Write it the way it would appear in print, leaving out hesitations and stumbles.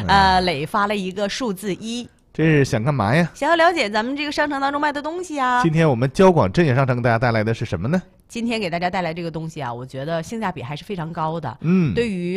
磊发了一个数字1。 这是想干嘛呀？ 想要了解咱们这个商城当中卖的东西啊。 今天我们交广镇远商城给大家带来的是什么呢？ 今天给大家带来这个东西啊，我觉得性价比还是非常高的。 对于